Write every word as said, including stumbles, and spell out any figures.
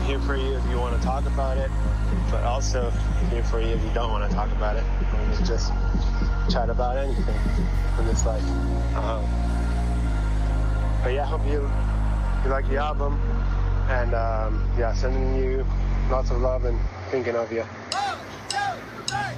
here for you if you want to talk about it, but also here for you if you don't want to talk about it. We can just chat about anything in this life. Um, but yeah, I hope you, you like the album, and um, yeah, sending you lots of love and thinking of you.